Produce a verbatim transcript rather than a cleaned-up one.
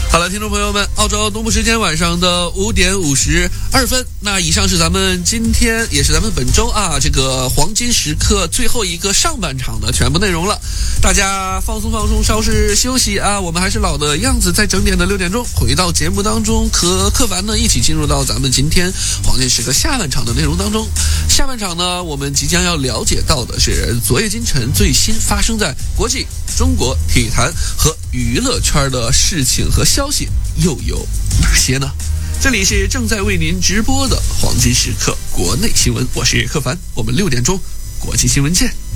好了，听众朋友们，澳洲东部时间晚上的五点五十二分。那以上是咱们今天，也是咱们本周啊这个黄金时刻最后一个上半场的全部内容了。大家放松放松，稍事休息啊。我们还是老的样子，在整点的六点钟回到节目当中，和柯凡呢一起进入到咱们今天黄金时刻下半场的内容当中。下半场呢，我们即将要了解到的是昨夜今晨最新发生在国际、中国体坛和娱乐圈的事情和消息又有哪些呢？这里是正在为您直播的黄金时刻国内新闻，我是柯凡，我们六点钟国际新闻见。